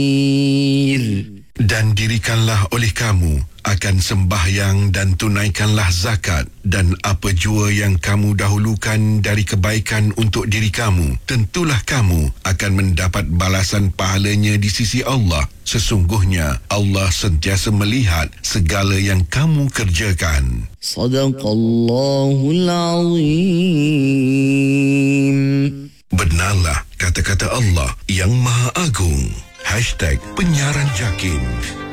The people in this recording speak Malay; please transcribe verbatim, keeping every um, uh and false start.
Dan dirikanlah oleh kamu akan sembahyang dan tunaikanlah zakat, dan apa jua yang kamu dahulukan dari kebaikan untuk diri kamu, tentulah kamu akan mendapat balasan pahalanya di sisi Allah. Sesungguhnya Allah sentiasa melihat segala yang kamu kerjakan. Sadaqallahul Azim. Benarlah kata-kata Allah yang Maha Agung. Hashtag Penyiaran Jakin.